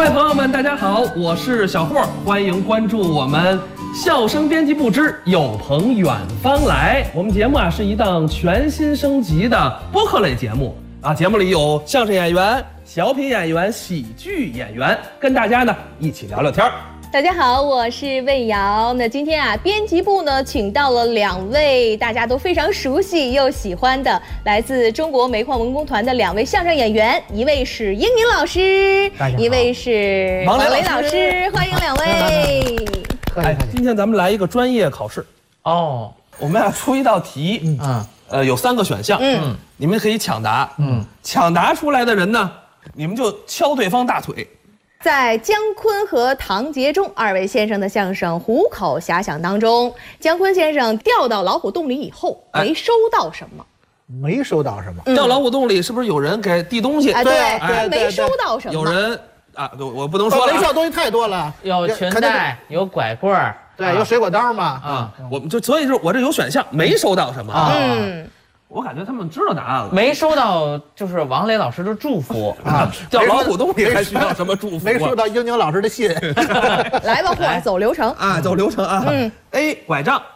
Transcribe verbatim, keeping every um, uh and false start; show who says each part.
Speaker 1: 位朋友们，大家好，我是小霍，欢迎关注我们笑声编辑部之有朋远方来。我们节目啊是一档全新升级的播客类节目啊，节目里有相声演员、小品演员、喜剧演员，跟大家呢一起聊聊天儿。
Speaker 2: 大家好，我是魏瑶。那今天啊，编辑部呢请到了两位大家都非常熟悉又喜欢的，来自中国煤矿文工团的两位相声演员，一位是英宁老师，一位是王雷老师，欢迎两位。
Speaker 1: 哎，今天咱们来一个专业考试
Speaker 3: 哦，
Speaker 1: 我们要出一道题，嗯，呃，有三个选项，嗯，你们可以抢答，嗯，抢答出来的人呢，你们就敲对方大腿。
Speaker 2: 在姜昆和唐杰忠二位先生的相声《虎口遐想》当中，姜昆先生掉到老虎洞里以后，没收到什么？
Speaker 4: 没收到什么？
Speaker 2: 嗯、
Speaker 1: 掉老虎洞里是不是有人给递东西？
Speaker 2: 哎，对，
Speaker 1: 哎、
Speaker 2: 没收到什么？
Speaker 1: 有人啊，我不能说了，
Speaker 4: 没收到东西太多了，
Speaker 3: 有裙带，有拐棍儿，
Speaker 4: 对，有水果刀嘛。
Speaker 1: 啊，我们就所以说我这有选项，没收到什么啊？
Speaker 2: 嗯。
Speaker 1: 我感觉他们知道答案了，
Speaker 3: 没收到就是王雷老师的祝福
Speaker 1: 啊，掉老虎洞里还需要什么祝福？
Speaker 4: 没收到英宁老师的信。
Speaker 2: 来吧，或者走流程
Speaker 1: 啊，走流程啊。嗯 ，A 拐杖